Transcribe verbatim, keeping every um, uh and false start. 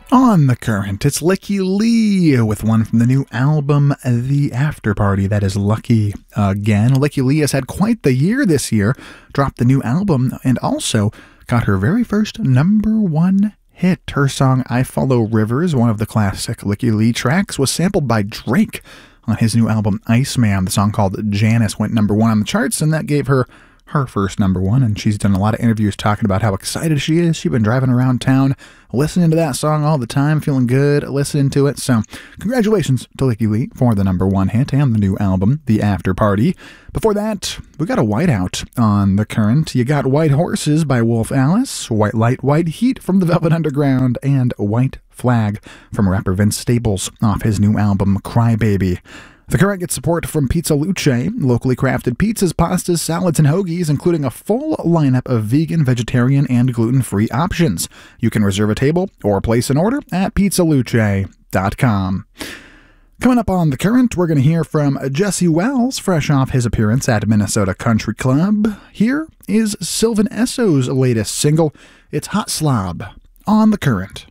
On the current, it's Lykke Li with one from the new album, The After Party. That is Lucky again. Lykke Li has had quite the year this year, dropped the new album, and also got her very first number one hit. Her song I Follow Rivers, one of the classic Lykke Li tracks, was sampled by Drake on his new album Iceman. The song called Janice went number one on the charts, and that gave her her first number one, and she's done a lot of interviews talking about how excited she is. She's been driving around town listening to that song all the time, feeling good listening to it. So congratulations to Lykke Li for the number one hit and the new album, The After Party. Before that, we got a whiteout on the current. You got White Horses by Wolf Alice, White Light, White Heat from the Velvet Underground, and White Flag from rapper Vince Staples off his new album, Crybaby. The Current gets support from Pizza Luce, locally crafted pizzas, pastas, salads, and hoagies, including a full lineup of vegan, vegetarian, and gluten-free options. You can reserve a table or place an order at pizza luce dot com. Coming up on The Current, we're going to hear from Jesse Wells, fresh off his appearance at Minnesota Country Club. Here is Sylvan Esso's latest single. It's Hot Slob on The Current.